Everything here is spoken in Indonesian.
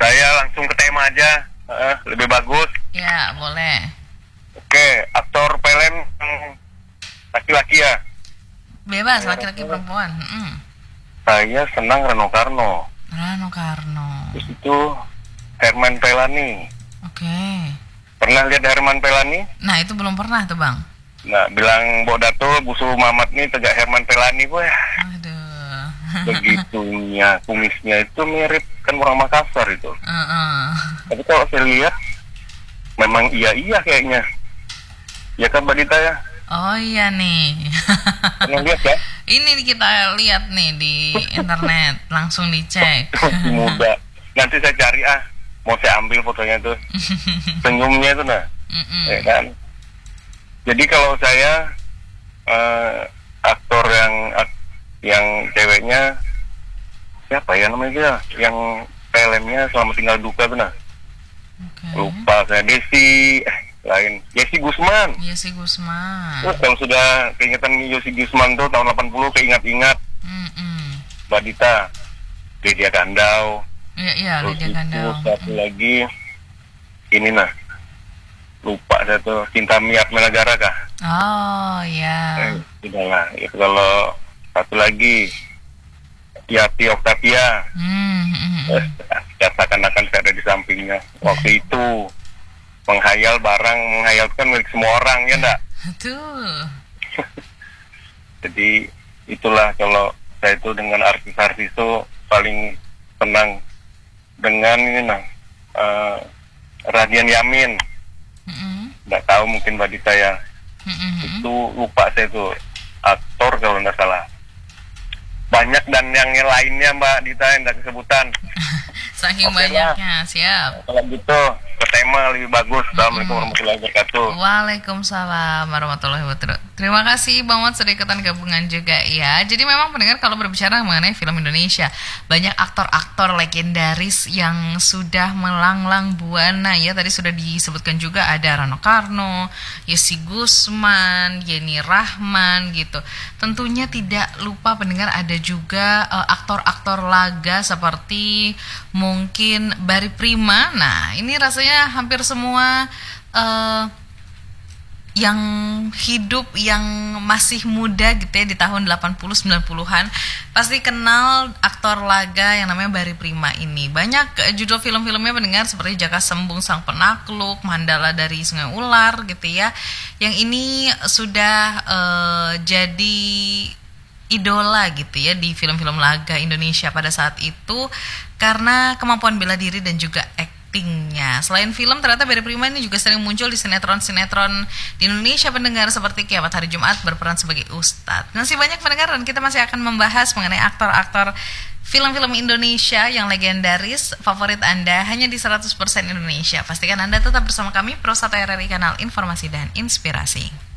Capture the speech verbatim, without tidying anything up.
Saya langsung ke tema aja, uh, lebih bagus. Ya, boleh. Oke, aktor Pelen yang laki-laki ya. Bebas, laki-laki perempuan. Mm. Saya senang Rano Karno. Rano Karno. Terus itu Herman Pelani. Oke. Pernah lihat Herman Pelani? Nah, itu belum pernah tuh, Bang. Nah, bilang Bodato, Busu Mamat nih tegak Herman Pelani, wah. Aduh. Begitunya, kumisnya itu mirip kan orang Makassar itu. Uh-uh. Tapi kalau saya lihat, memang iya-iya kayaknya. Ya kan Mbak Dita ya? Oh iya nih. Pernah lihat ya? Ini kita lihat nih di internet, langsung dicek. Masih muda. Nanti saya cari ah, mau saya ambil fotonya tuh. Senyumnya itu nah. Mm-mm. Ya kan? Jadi kalau saya uh, aktor yang ak- yang ceweknya siapa ya namanya dia? Yang filmnya Selamat Tinggal Duka tuh nah. Okay. Lupa saya. Desi eh, lain Yesi Gusman. Yesi Gusman. Oh, kalau sudah keingetan Yesi Gusman tuh tahun delapan puluh keingat-ingat. Mm-mm. Mbak Dita, Lydia Kandau. Iya, iya, Terus Lydia itu Kandau. satu lagi ini nah. Lupa saya tuh Cinta Miat Menegara kah? Oh iya. Eh, sudah lah. Itu kalau satu lagi Yati Oktavia. Hmm, hmm, hmm. Eh, seakan-akan saya ada di sampingnya. Waktu itu menghayal barang, menghayalkan milik semua orang, ya enggak? Tuh. Jadi itulah kalau saya itu dengan artis-artis itu paling senang dengan ini nah uh, Radian Yamin. Mm-mm. Nggak tahu mungkin Mbak Dita ya. Mm-mm. Itu lupa saya itu aktor kalau nggak salah. Banyak dan yang lainnya Mbak Dita yang nggak kesebutan. Saking Oke banyaknya, siap. Kalau gitu ke tema lebih bagus. Assalamualaikum warahmatullahi wabarakatuh. Waalaikumsalam warahmatullahi wabarakatuh. Terima kasih Bang Mat sudah ikutan gabungan juga ya. Jadi memang pendengar kalau berbicara mengenai film Indonesia, banyak aktor-aktor legendaris yang sudah melanglang buana ya. Tadi sudah disebutkan juga ada Rano Karno, Yesi Gusman, Yeni Rahman gitu. Tentunya tidak lupa pendengar ada juga uh, aktor-aktor laga seperti mungkin Barry Prima. Nah, ini rasanya hampir semua uh, yang hidup yang masih muda gitu ya di tahun delapan puluh sembilan puluhan pasti kenal aktor laga yang namanya Barry Prima ini. Banyak uh, judul film-filmnya mendengar seperti Jaka Sembung Sang Penakluk, Mandala dari Sungai Ular gitu ya. Yang ini sudah uh, jadi idola gitu ya di film-film laga Indonesia pada saat itu karena kemampuan bela diri dan juga aktingnya. Selain film, ternyata Barry Prima ini juga sering muncul di sinetron-sinetron di Indonesia pendengar seperti Kiamat Hari Jumat berperan sebagai Ustadz. Masih banyak pendengar dan kita masih akan membahas mengenai aktor-aktor film-film Indonesia yang legendaris favorit Anda hanya di seratus persen Indonesia. Pastikan Anda tetap bersama kami Pro satu R R I Kanal Informasi dan Inspirasi.